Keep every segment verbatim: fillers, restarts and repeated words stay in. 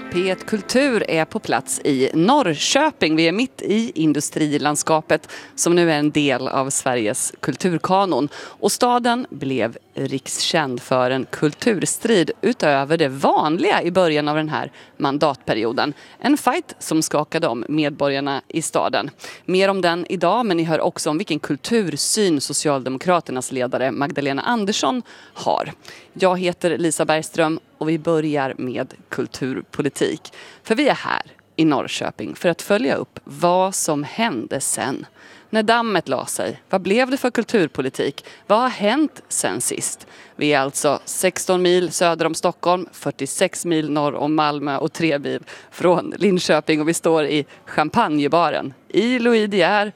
P ett Kultur är på plats i Norrköping. Vi är mitt i industrilandskapet som nu är en del av Sveriges kulturkanon. Och staden blev rikskänd för en kulturstrid utöver det vanliga i början av den här mandatperioden. En fight som skakade om medborgarna i staden. Mer om den idag, men ni hör också om vilken kultursyn Socialdemokraternas ledare Magdalena Andersson har. Jag heter Lisa Bergström och vi börjar med kulturpolitik. För vi är här i Norrköping för att följa upp vad som hände sen. När dammet la sig, vad blev det för kulturpolitik? Vad har hänt sen sist? Vi är alltså sexton mil söder om Stockholm, fyrtiosex mil norr om Malmö och tre mil från Linköping. Och vi står i Champagnebaren i Louis De Geer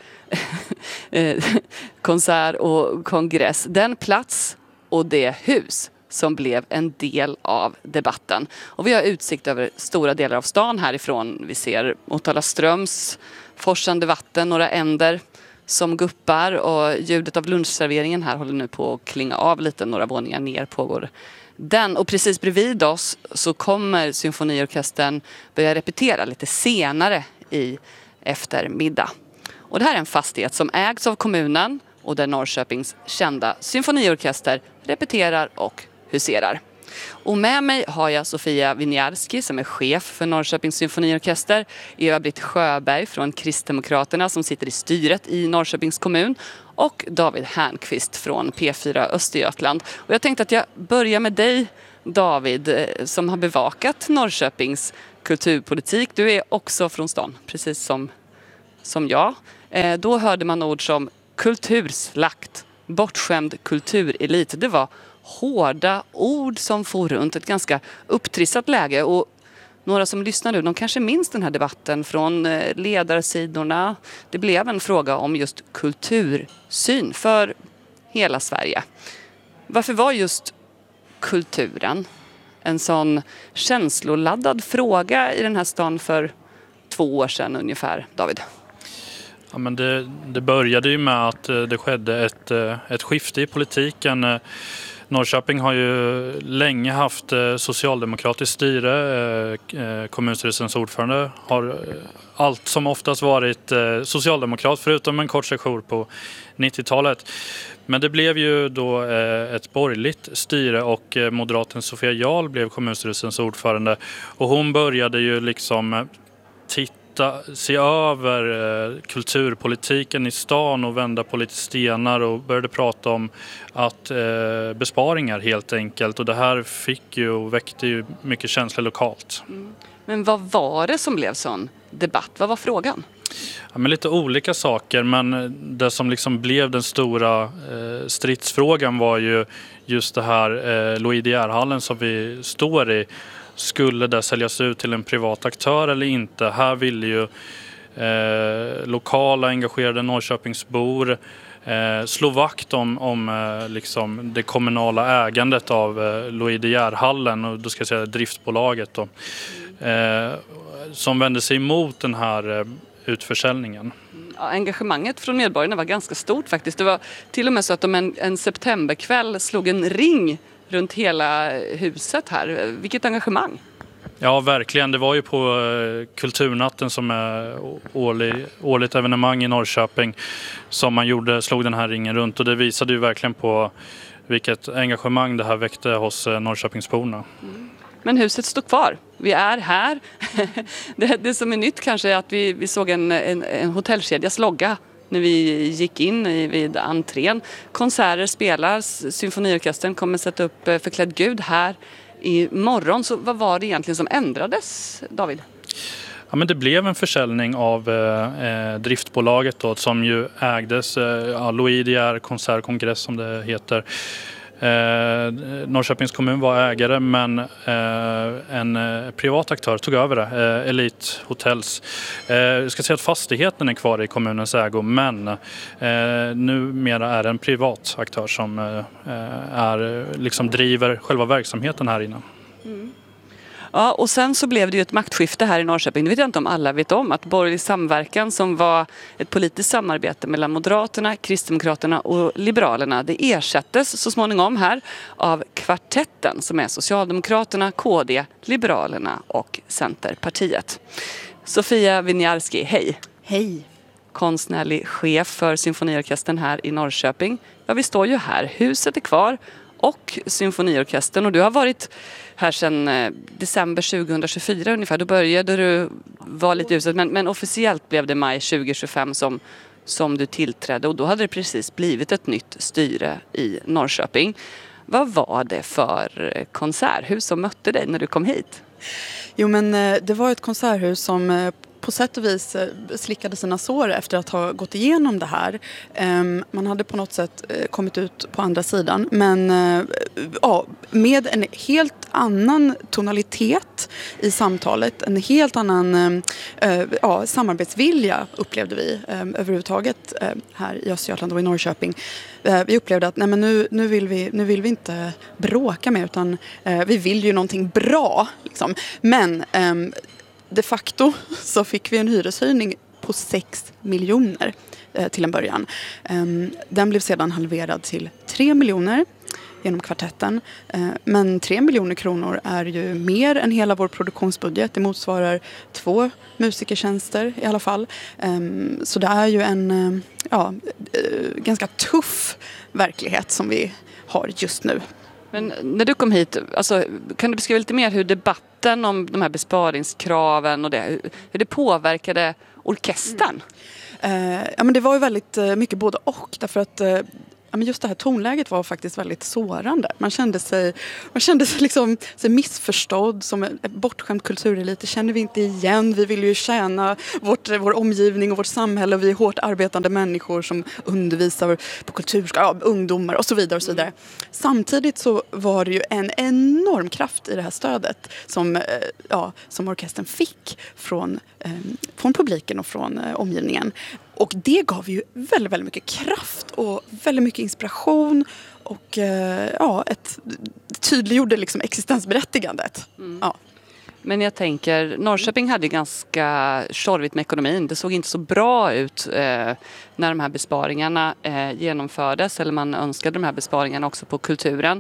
konsert och kongress. Den plats och det hus som blev en del av debatten. Och vi har utsikt över stora delar av stan härifrån. Vi ser Motala Ströms forsande vatten, några änder som guppar och ljudet av lunchserveringen här håller nu på att klinga av lite. Några våningar ner pågår den. Och precis bredvid oss så kommer symfoniorkestern börja repetera lite senare i eftermiddag. Och det här är en fastighet som ägs av kommunen och där Norrköpings kända symfoniorkester repeterar och huserar. Och med mig har jag Sofia Winiarski som är chef för Norrköpings symfoniorkester, Eva-Britt Sjöberg från Kristdemokraterna som sitter i styret i Norrköpings kommun och David Härnqvist från P fyra Östergötland. Och jag tänkte att jag börjar med dig, David, som har bevakat Norrköpings kulturpolitik. Du är också från stan, precis som, som jag. Eh, då hörde man ord som kulturslakt, bortskämd kulturelit. Det var hårda ord som får runt ett ganska upptrissat läge, och några som lyssnar nu, de kanske minns den här debatten från ledarsidorna. Det blev en fråga om just kultursyn för hela Sverige. Varför var just kulturen en sån känsloladdad fråga i den här stan för två år sedan ungefär, David? Ja, men det, det började ju med att det skedde ett, ett skifte i politiken. Norrköping har ju länge haft socialdemokratiskt styre. Kommunstyrelsens ordförande har allt som oftast varit socialdemokrat förutom en kort sejour på nittiotalet. Men det blev ju då ett borgerligt styre och moderaten Sofia Jarl blev kommunstyrelsens ordförande. Och hon började ju liksom titta se över kulturpolitiken i stan och vända på lite stenar och började prata om att eh, besparingar helt enkelt. Och det här fick ju och väckte ju mycket känslor lokalt. Mm. Men vad var det som blev sån debatt? Vad var frågan? Ja, men lite olika saker, men det som liksom blev den stora eh, stridsfrågan var ju just det här eh, Louis De Geer-hallen som vi står i. Skulle det säljas ut till en privat aktör eller inte? Här ville ju eh, lokala engagerade Norrköpingsbor eh, slå vakt om, om eh, liksom det kommunala ägandet av eh, Louis De Geer-hallen, och då ska jag säga driftbolaget då, eh, som vände sig emot den här eh, utförsäljningen. Ja, engagemanget från medborgarna var ganska stort faktiskt. Det var till och med så att de en, en septemberkväll slog en ring runt hela huset här. Vilket engagemang! Ja, verkligen. Det var ju på Kulturnatten som är årlig, årligt evenemang i Norrköping som man gjorde, slog den här ringen runt, och det visade ju verkligen på vilket engagemang det här väckte hos Norrköpingsborna. Mm. Men huset står kvar. Vi är här. det, det som är nytt kanske är att vi, vi såg en, en, en hotellkedjas logga när vi gick in i, vid entrén. Konserter spelas, symfoniorkestern kommer sätta upp Förklädd Gud här i morgon. Så vad var det egentligen som ändrades, David? Ja, men det blev en försäljning av eh, driftbolaget då, som ju ägdes, eh, Louis De Geer konsert och kongress som det heter. Eh, Norrköpings kommun var ägare, men eh, en eh, privat aktör tog över det, eh, Elite Hotels. Eh, jag ska säga att fastigheten är kvar i kommunens ägo, men eh, numera är det en privat aktör som eh, är, liksom driver själva verksamheten här inne. Mm. Ja, och sen så blev det ju ett maktskifte här i Norrköping. Det vet jag inte om alla vet om. Att borgerlig samverkan, som var ett politiskt samarbete mellan Moderaterna, Kristdemokraterna och Liberalerna, det ersattes så småningom här av kvartetten, som är Socialdemokraterna, K D, Liberalerna och Centerpartiet. Sofia Winiarski, hej! Hej! Konstnärlig chef för symfoniorkestern här i Norrköping. Ja, vi står ju här. Huset är kvar och symfoniorkestern, och du har varit här sedan december tjugohundratjugofyra ungefär. Då började du vara lite i huset, men, men officiellt blev det maj tjugohundratjugofem som, som du tillträdde, och då hade det precis blivit ett nytt styre i Norrköping. Vad var det för konserthus som mötte dig när du kom hit? Jo, men det var ett konserthus som på sätt och vis slickade sina sår efter att ha gått igenom det här. Man hade på något sätt kommit ut på andra sidan, men ja, med en helt annan tonalitet i samtalet, en helt annan ja, samarbetsvilja upplevde vi överhuvudtaget här i Östergötland och i Norrköping. Vi upplevde att nej, men nu, nu, vill vi, nu vill vi inte bråka med, utan vi vill ju någonting bra. Liksom. Men de facto så fick vi en hyreshöjning på sex miljoner eh, till en början. Um, den blev sedan halverad till tre miljoner genom kvartetten. Uh, men tre miljoner kronor är ju mer än hela vår produktionsbudget. Det motsvarar två musikertjänster i alla fall. Um, så det är ju en uh, ja, uh, ganska tuff verklighet som vi har just nu. Men när du kom hit, alltså, kan du beskriva lite mer hur debatten om de här besparingskraven och det, hur det påverkade orkestern? Mm. Eh, ja, men det var ju väldigt eh, mycket både och, därför att eh, ja, men just det här tonläget var faktiskt väldigt sårande. Man kände sig, man kände sig, liksom, sig missförstådd, som en bortskämd kulturelit. Det känner vi inte igen. Vi vill ju tjäna vårt, vår omgivning och vårt samhälle. Vi är hårt arbetande människor som undervisar på kultur, ja, ungdomar och så vidare. Och så vidare. Samtidigt så var det ju en enorm kraft i det här stödet som, ja, som orkestern fick från, eh, från publiken och från eh, omgivningen. Och det gav ju väldigt, väldigt mycket kraft och väldigt mycket inspiration och eh, ja, ett, tydliggjorde liksom existensberättigandet. Mm. Ja. Men jag tänker, Norrköping hade ganska tjorvigt med ekonomin. Det såg inte så bra ut eh, när de här besparingarna eh, genomfördes, eller man önskade de här besparingarna också på kulturen.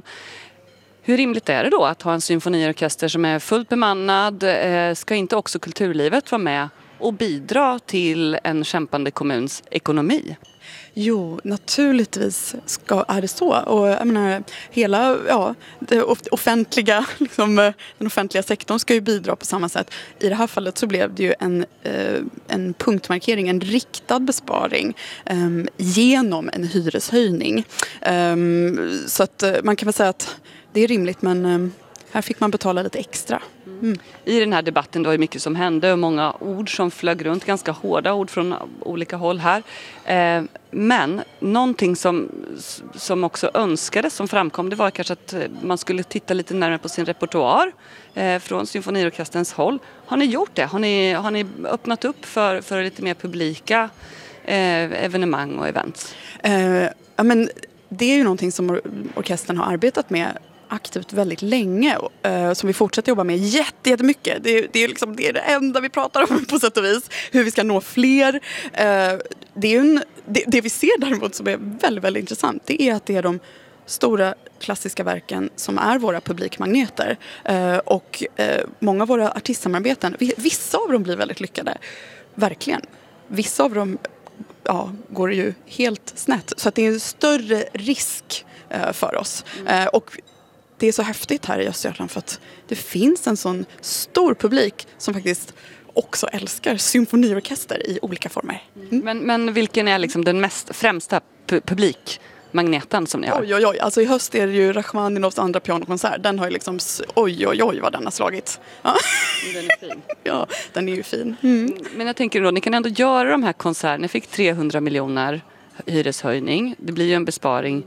Hur rimligt är det då att ha en symfoniorkester som är fullt bemannad? Eh, ska inte också kulturlivet vara med och bidra till en kämpande kommuns ekonomi? Jo, naturligtvis ska, är det så. Och jag menar, hela ja, det offentliga, liksom, den offentliga sektorn ska ju bidra på samma sätt. I det här fallet så blev det ju en, eh, en punktmarkering, en riktad besparing eh, genom en hyreshöjning. Eh, så att man kan väl säga att det är rimligt, men eh, här fick man betala lite extra. Mm. I den här debatten var det mycket som hände och många ord som flög runt, ganska hårda ord från olika håll här. Eh, men någonting som, som också önskades, som framkom, det var kanske att man skulle titta lite närmare på sin repertoar eh, från symfoniorkesterns håll. Har ni gjort det? Har ni, har ni öppnat upp för, för lite mer publika eh, evenemang och events? Eh, ja, men det är ju någonting som or- orkestern har arbetat med aktivt väldigt länge, uh, som vi fortsätter jobba med jätte, jättemycket. Det, det, är liksom, det är det enda vi pratar om på sätt och vis. Hur vi ska nå fler. Uh, det, är en, det, det vi ser däremot som är väldigt, väldigt intressant, det är att det är de stora klassiska verken som är våra publikmagneter. Uh, och uh, många av våra artistsamarbeten, vissa av dem blir väldigt lyckade. Verkligen. Vissa av dem ja, går ju helt snett. Så att det är en större risk uh, för oss. Uh, och det är så häftigt här i Östergötland för att det finns en sån stor publik som faktiskt också älskar symfoniorkester i olika former. Mm. Men, men vilken är liksom den mest främsta pu- publikmagneten som ni har? Oj, oj, oj. Alltså i höst är det ju Rachmaninovs andra pianokonsert. Den har ju liksom, oj, oj, oj vad den har slagit. Ja. Den är fin. Ja, den är ju fin. Mm. Men jag tänker då, ni kan ändå göra de här konserterna. Ni fick trehundra miljoner hyreshöjning. Det blir ju en besparing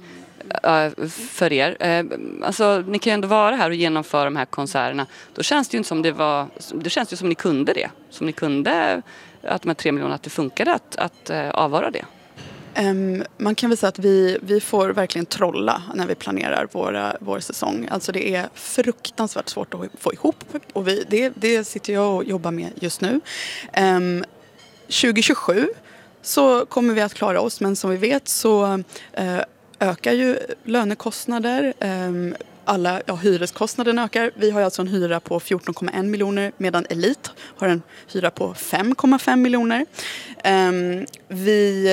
för er. Alltså, ni kan ju ändå vara här och genomföra de här konserterna. Då känns det ju inte som det var, det känns ju som ni kunde det. Som ni kunde, att de här tre miljonerna, att det funkade att, att avvara det. Um, man kan väl säga att vi, vi får verkligen trolla när vi planerar våra, vår säsong. Alltså det är fruktansvärt svårt att få ihop och vi, det, det sitter jag och jobbar med just nu. Um, tjugo tjugosju så kommer vi att klara oss, men som vi vet så uh, ökar ju lönekostnader. Um, alla ja, hyreskostnaden ökar. Vi har alltså en hyra på fjorton komma en miljoner medan Elit har en hyra på fem komma fem miljoner. Um, vi...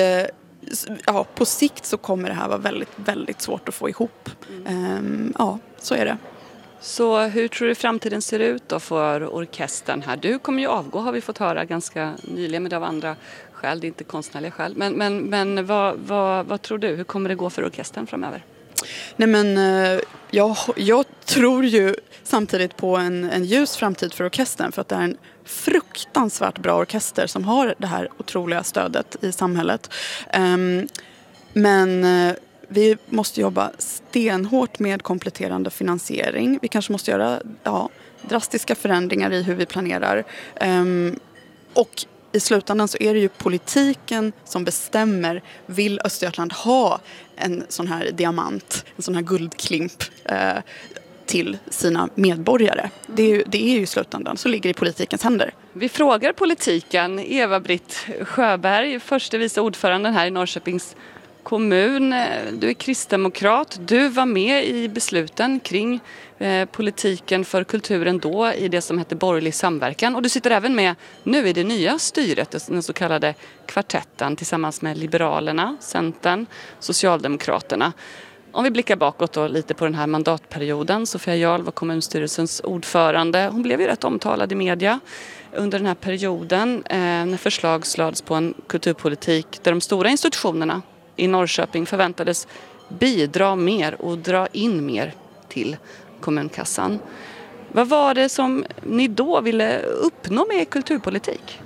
Ja, på sikt så kommer det här vara väldigt, väldigt svårt att få ihop. Mm. Um, ja, så är det. Så hur tror du framtiden ser ut då för orkestern här? Du kommer ju avgå, har vi fått höra ganska nyligen, men det av andra skäl, det är inte konstnärliga skäl. Men, men, men vad, vad, vad tror du? Hur kommer det gå för orkestern framöver? Nej men jag, jag tror ju samtidigt på en, en ljus framtid för orkestern, för att det är en fruktansvärt bra orkester som har det här otroliga stödet i samhället. Um, men uh, vi måste jobba stenhårt med kompletterande finansiering. Vi kanske måste göra ja, drastiska förändringar i hur vi planerar. Um, och i slutändan så är det ju politiken som bestämmer, vill Östergötland ha en sån här diamant, en sån här guldklimp eh, till sina medborgare. Det är, ju, det är ju i slutändan, så ligger det i politikens händer. Vi frågar politiken. Eva-Britt Sjöberg, förste vice ordföranden här i Norrköpings kommun. Du är kristdemokrat. Du var med i besluten kring eh, politiken för kulturen då i det som hette borgerlig samverkan. Och du sitter även med nu i det nya styret, den så kallade kvartetten tillsammans med Liberalerna, Centern, Socialdemokraterna. Om vi blickar bakåt då lite på den här mandatperioden. Sofia Jarl var kommunstyrelsens ordförande. Hon blev ju rätt omtalad i media under den här perioden eh, när förslag slades på en kulturpolitik där de stora institutionerna i Norrköping förväntades bidra mer och dra in mer till kommunkassan. Vad var det som ni då ville uppnå med kulturpolitik?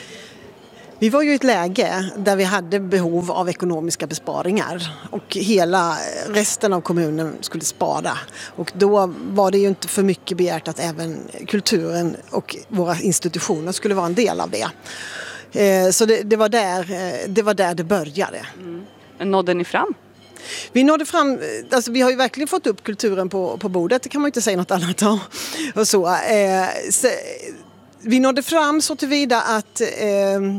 Vi var ju i ett läge där vi hade behov av ekonomiska besparingar och hela resten av kommunen skulle spara. Och då var det ju inte för mycket begärt att även kulturen och våra institutioner skulle vara en del av det. Så det, det, var, där, det var där det började. Mm. Nådde ni fram? Vi nådde fram, alltså vi har ju verkligen fått upp kulturen på, på bordet, det kan man ju inte säga något annat om. Och så, eh, så, vi nådde fram så tillvida att eh,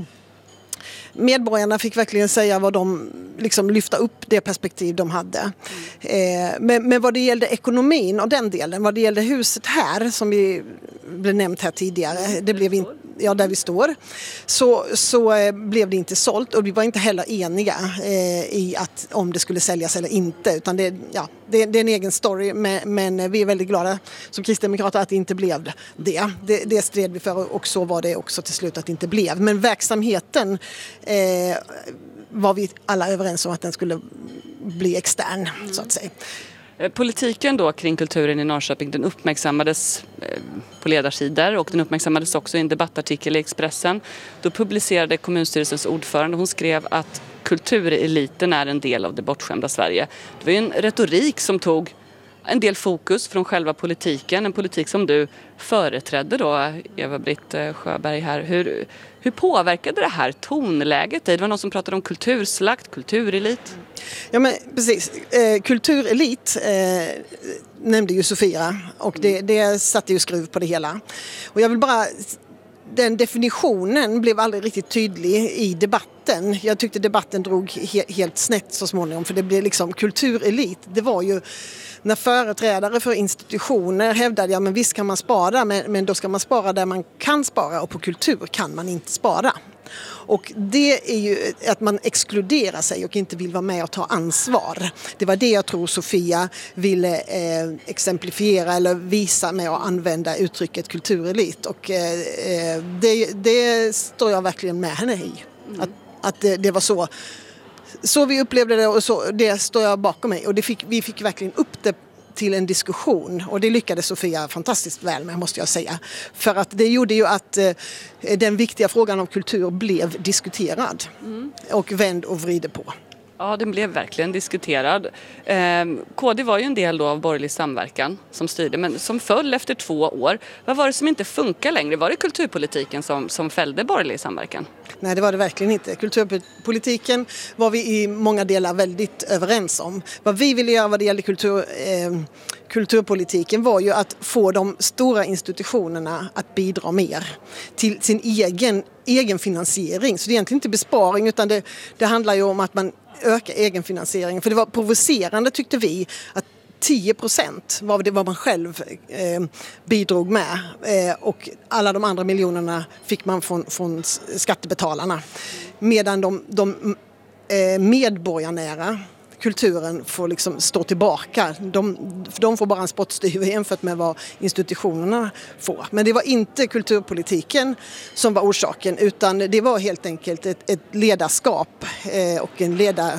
medborgarna fick verkligen säga vad de, liksom lyfta upp det perspektiv de hade. Mm. Eh, men, men vad det gällde ekonomin och den delen, vad det gällde huset här som vi blev nämnt här tidigare, det blev in, ja, där vi står, så, så eh, blev det inte sålt och vi var inte heller eniga eh, i att om det skulle säljas eller inte, utan det, ja, det, det är en egen story, men, men vi är väldigt glada som kristdemokrater att det inte blev det. det. Det stred vi för och så var det också till slut att det inte blev. Men verksamheten eh, var vi alla överens om att den skulle bli extern, mm. så att säga. Politiken då kring kulturen i Norrköping, den uppmärksammades på ledarsidor och den uppmärksammades också i en debattartikel i Expressen. Då publicerade kommunstyrelsens ordförande, hon skrev att kultureliten är en del av det bortskämda Sverige. Det var ju en retorik som tog en del fokus från själva politiken, en politik som du företrädde då, Eva-Britt Sjöberg här. Hur, hur påverkade det här tonläget dig? Det var någon som pratade om kulturslakt, kulturelit. Ja men precis, eh, kulturelit eh, nämnde ju Sofia och det, det satte ju skruv på det hela. Och jag vill bara, den definitionen blev aldrig riktigt tydlig i debatten. Jag tyckte debatten drog he- helt snett så småningom, för det blev liksom kulturelit. Det var ju när företrädare för institutioner hävdade, ja men visst kan man spara, men, men då ska man spara där man kan spara och på kultur kan man inte spara. Och det är ju att man exkluderar sig och inte vill vara med och ta ansvar. Det var det jag tror Sofia ville eh, exemplifiera eller visa med att använda uttrycket kulturelit. Och eh, det, det står jag verkligen med henne i. Mm. Att, att det, det var så. Så vi upplevde det och så, det står jag bakom mig. Och det fick, vi fick verkligen upp det till en diskussion, och det lyckades Sofia fantastiskt väl med, måste jag säga. För att det gjorde ju att eh, den viktiga frågan om kultur blev diskuterad mm. och vänd och vrider på. Ja, den blev verkligen diskuterad. Eh, K D var ju en del då av borgerlig samverkan som styrde, men som föll efter två år. Vad var det som inte funkar längre? Var det kulturpolitiken som, som fällde borgerlig samverkan? Nej, det var det verkligen inte. Kulturpolitiken var vi i många delar väldigt överens om. Vad vi ville göra vad det gällde kultur, eh, kulturpolitiken var ju att få de stora institutionerna att bidra mer till sin egen, egen finansiering. Så det är egentligen inte besparing, utan det, det handlar ju om att man ökar egenfinansieringen. För det var provocerande, tyckte vi, att tio procent var det vad man själv eh, bidrog med eh, och alla de andra miljonerna fick man från, från skattebetalarna. Medan de, de eh, medborgarnära kulturen får liksom stå tillbaka. De, de får bara en spottstyver jämfört med vad institutionerna får. Men det var inte kulturpolitiken som var orsaken, utan det var helt enkelt ett, ett ledarskap eh, och en ledar,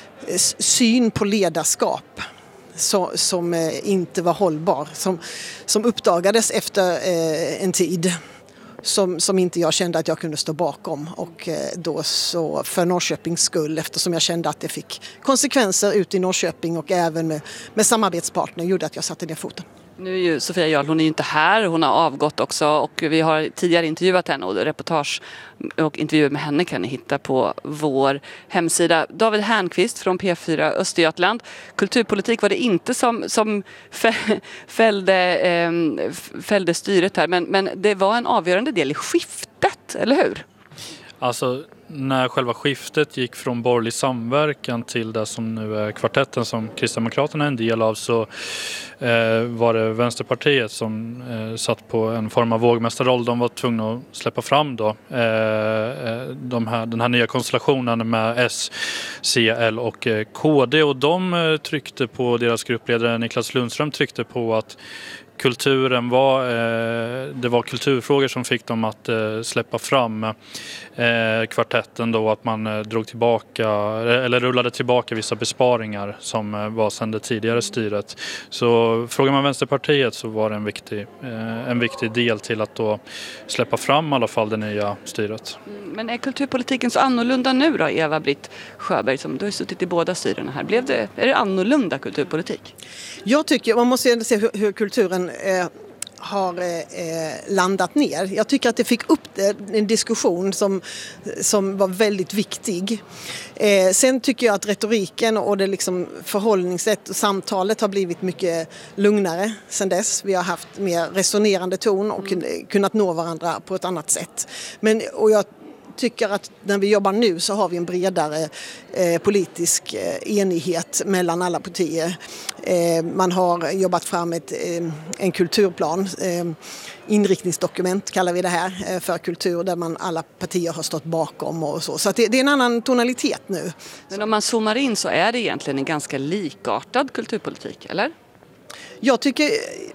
syn på ledarskap så, som eh, inte var hållbar. Som, som uppdagades efter eh, en tid. Som, som inte jag kände att jag kunde stå bakom, och då så för Norrköpings skull, eftersom jag kände att det fick konsekvenser ut i Norrköping och även med, med samarbetspartner, gjorde att jag satte ner foten. Nu är ju Sofia Jarl, hon är ju inte här, hon har avgått också, och vi har tidigare intervjuat henne, och reportage och intervjuer med henne kan ni hitta på vår hemsida. David Härnqvist från P fyra Östergötland. Kulturpolitik var det inte som, som fällde, eh, fällde styret här, men, men det var en avgörande del i skiftet, eller hur? Alltså, när själva skiftet gick från borgerlig samverkan till det som nu är kvartetten som Kristdemokraterna är en del av, så eh, var det Vänsterpartiet som eh, satt på en form av vågmästarroll. De var tvungna att släppa fram då, eh, de här, den här nya konstellationen med S, C, L och eh, K D. Och de eh, tryckte på, deras gruppledare Niklas Lundström tryckte på att kulturen var, eh, det var kulturfrågor som fick dem att eh, släppa fram eh, kvartetten då, att man eh, drog tillbaka eller rullade tillbaka vissa besparingar som eh, var sedan det tidigare styret. Så frågar man Vänsterpartiet så var det en viktig, eh, en viktig del till att då släppa fram i alla fall det nya styret. Men är kulturpolitiken så annorlunda nu då, Eva-Britt Sjöberg, som du har suttit i båda styrena här? Blev det, är det annorlunda kulturpolitik? Jag tycker, man måste ändå se hur, hur kulturen eh, har eh, landat ner. Jag tycker att det fick upp det, en diskussion som, som var väldigt viktig. Eh, sen tycker jag att retoriken och det liksom förhållningssätt och samtalet har blivit mycket lugnare sedan dess. Vi har haft mer resonerande ton och mm. kunnat nå varandra på ett annat sätt. Men, och jag tycker att när vi jobbar nu så har vi en bredare eh, politisk eh, enighet mellan alla partier. Eh, man har jobbat fram ett, eh, en kulturplan, eh, inriktningsdokument kallar vi det här, eh, för kultur, där man alla partier har stått bakom och så. Så att det, det är en annan tonalitet nu. Men om man zoomar in så är det egentligen en ganska likartad kulturpolitik, eller? Jag tycker,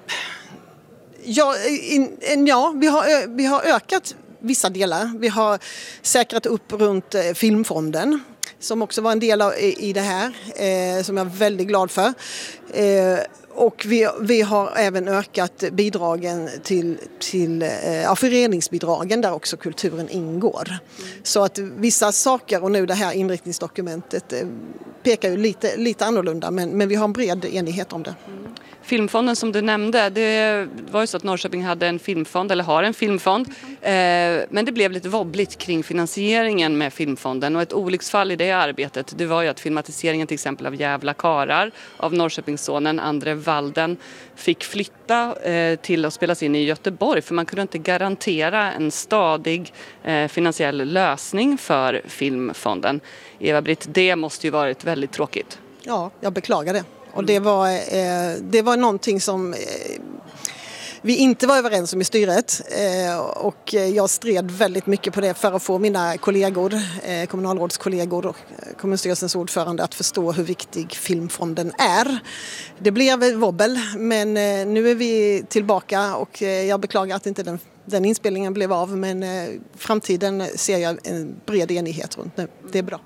ja, in, ja vi, har, vi har ökat vissa delar. Vi har säkrat upp runt eh, Filmfonden, som också var en del av, i, i det här, eh, som jag är väldigt glad för. Eh, och vi, vi har även ökat bidragen till, till eh, ja, föreningsbidragen, där också kulturen ingår. Mm. Så att vissa saker, och nu det här inriktningsdokumentet, eh, pekar ju lite, lite annorlunda, men, men vi har en bred enighet om det. Mm. Filmfonden som du nämnde, det var ju så att Norrköping hade en filmfond, eller har en filmfond, eh, men det blev lite wobbligt kring finansieringen med filmfonden, och ett olycksfall i det arbetet, det var ju att filmatiseringen till exempel av Jävla karar av Norrköpingssonen Andre Walden fick flytta eh, till att spelas in i Göteborg, för man kunde inte garantera en stadig eh, finansiell lösning för filmfonden. Eva-Britt, det måste ju varit väldigt tråkigt. Ja, jag beklagar det. Och det var, eh, det var någonting som eh, vi inte var överens om i styret, eh, och jag stred väldigt mycket på det för att få mina kollegor, eh, kommunalrådskollegor och kommunstyrelsens ordförande att förstå hur viktig filmfonden är. Det blev wobbel, men eh, nu är vi tillbaka, och eh, jag beklagar att inte den, den inspelningen blev av, men eh, framtiden ser jag en bred enighet runt nu. Det är bra.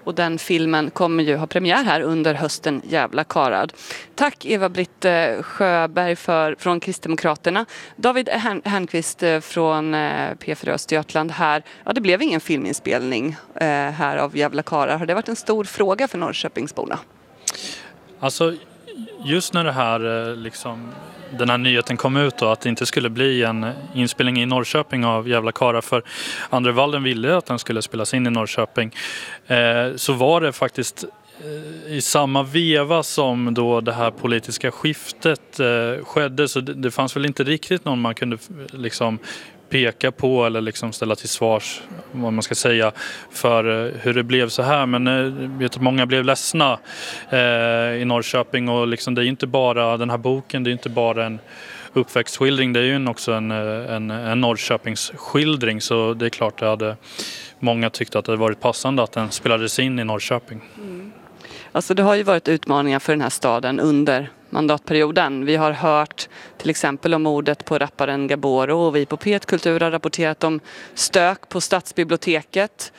Och den filmen kommer ju ha premiär här under hösten, Jävla karad. Tack Eva-Britt Sjöberg för, från Kristdemokraterna. David Hernqvist från P fyra Östergötland här. Ja, det blev ingen filminspelning här av Jävla karad. Har det varit en stor fråga för Norrköpingsborna? Alltså just när det här liksom, den här nyheten kom ut då, att det inte skulle bli en inspelning i Norrköping av Jävla karad, för Andre Walden ville att den skulle spelas in i Norrköping, eh, så var det faktiskt eh, i samma veva som då det här politiska skiftet eh, skedde, så det, det fanns väl inte riktigt någon man kunde liksom peka på eller liksom ställa till svars, vad man ska säga, för hur det blev så här. Men jag vet att många blev ledsna eh, i Norrköping, och liksom det är inte bara den här boken, det är inte bara en uppväxtskildring, det är ju också en, en, en Norrköpingsskildring, så det är klart det hade många tyckt att det varit passande att den spelades in i Norrköping. Mm. Alltså det har ju varit utmaningar för den här staden under mandatperioden. Vi har hört till exempel om mordet på rapparen Gaboro, och vi på P ett Kultur har rapporterat om stök på stadsbiblioteket.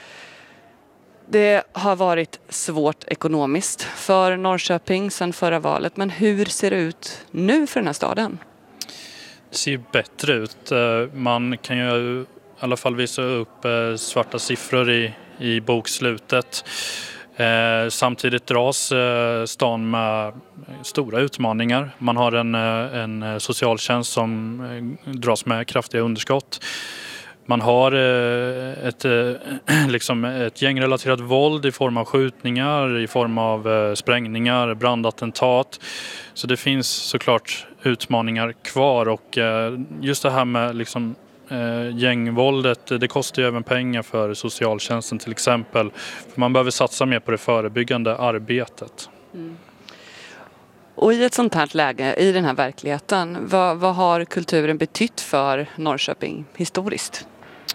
Det har varit svårt ekonomiskt för Norrköping sedan förra valet, men hur ser det ut nu för den här staden? Det ser bättre ut. Man kan ju i alla fall visa upp svarta siffror i, i bokslutet. Eh, samtidigt dras eh, stan med stora utmaningar. Man har en, en socialtjänst som eh, dras med kraftiga underskott. Man har eh, ett, eh, liksom ett gängrelaterat våld i form av skjutningar, i form av eh, sprängningar, brandattentat. Så det finns såklart utmaningar kvar, och eh, just det här med liksom Eh, gängvåldet, det kostar ju även pengar för socialtjänsten till exempel. För man behöver satsa mer på det förebyggande arbetet. Mm. Och i ett sånt här läge, i den här verkligheten, vad, vad har kulturen betytt för Norrköping historiskt?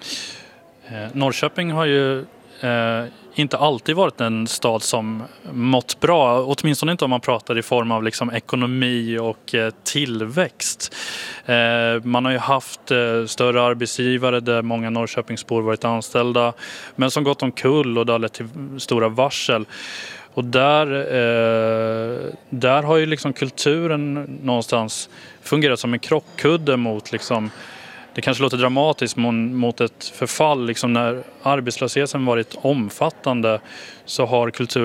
Eh, Norrköping har ju eh, inte alltid varit en stad som mått bra, åtminstone inte om man pratar i form av liksom ekonomi och eh, tillväxt. Eh, man har ju haft eh, större arbetsgivare där många Norrköpingsbor varit anställda, men som gått omkull, och det har lett till stora varsel. Och där, eh, där har ju liksom kulturen någonstans fungerat som en krockkudde mot liksom, det kanske låter dramatiskt, mot ett förfall. Liksom när arbetslösheten varit omfattande så har kulturen